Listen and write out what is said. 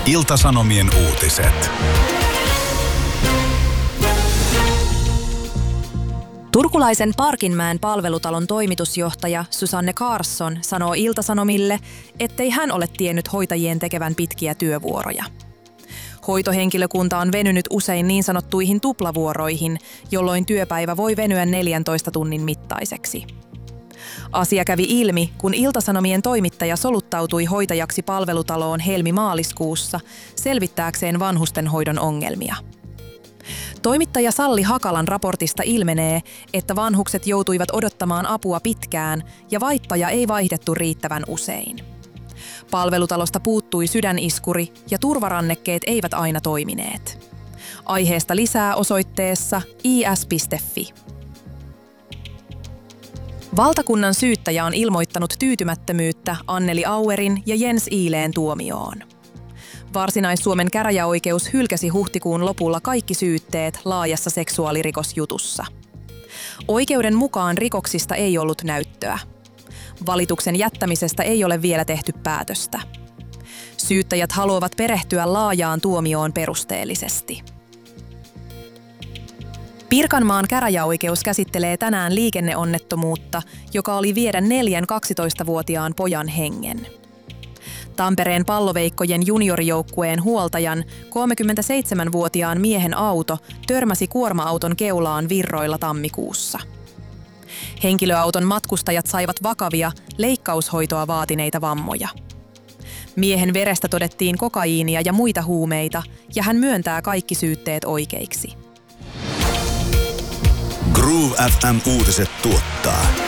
Ilta-Sanomien uutiset. Turkulaisen Parkinmäen palvelutalon toimitusjohtaja Susanne Carson sanoo Ilta-Sanomille, ettei hän ole tiennyt hoitajien tekevän pitkiä työvuoroja. Hoitohenkilökunta on venynyt usein niin sanottuihin tuplavuoroihin, jolloin työpäivä voi venyä 14 tunnin mittaiseksi. Asia kävi ilmi, kun Ilta-Sanomien toimittaja soluttautui hoitajaksi palvelutaloon helmi-maaliskuussa selvittääkseen vanhustenhoidon ongelmia. Toimittaja Salli Hakalan raportista ilmenee, että vanhukset joutuivat odottamaan apua pitkään ja vaippoja ei vaihdettu riittävän usein. Palvelutalosta puuttui sydäniskuri ja turvarannekkeet eivät aina toimineet. Aiheesta lisää osoitteessa is.fi. Valtakunnan syyttäjä on ilmoittanut tyytymättömyyttä Anneli Auerin ja Jens Iileen tuomioon. Varsinais-Suomen käräjäoikeus hylkäsi huhtikuun lopulla kaikki syytteet laajassa seksuaalirikosjutussa. Oikeuden mukaan rikoksista ei ollut näyttöä. Valituksen jättämisestä ei ole vielä tehty päätöstä. Syyttäjät haluavat perehtyä laajaan tuomioon perusteellisesti. Pirkanmaan käräjäoikeus käsittelee tänään liikenneonnettomuutta, joka oli viedä 4 12-vuotiaan pojan hengen. Tampereen Palloveikkojen juniorijoukkueen huoltajan 37-vuotiaan miehen auto törmäsi kuorma-auton keulaan Virroilla tammikuussa. Henkilöauton matkustajat saivat vakavia, leikkaushoitoa vaatineita vammoja. Miehen verestä todettiin kokaiinia ja muita huumeita, ja hän myöntää kaikki syytteet oikeiksi. Groove FM uutiset tuottaa